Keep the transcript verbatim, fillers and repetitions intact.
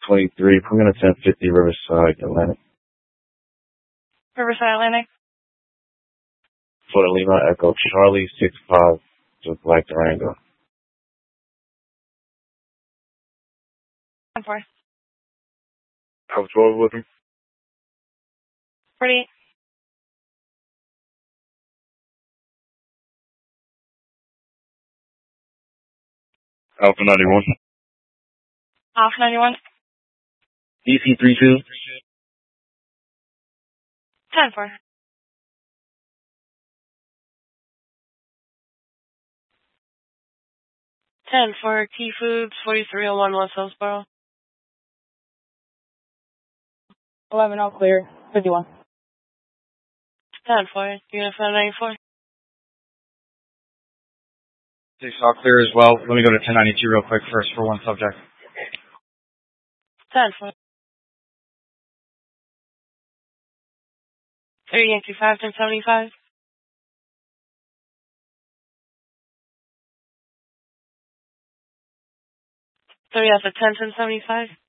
twenty-three, I'm going to ten fifty Riverside, Atlantic. Riverside, Atlantic. For the Lima Echo, Charlie six five, to Black Durango. ten four. Alpha twelve with him. forty-eight. Alpha ninety-one. Alpha ninety-one. D C three two. ten four. ten for Key Foods, forty-three oh one West Hillsboro. eleven, all clear. fifty-one. ten four. Uniform ninety-four. six all clear as well. Let me go to ten ninety-two real quick first for one subject. ten four. three Yankee five, ten seventy-five. three Alpha ten, ten seventy-five.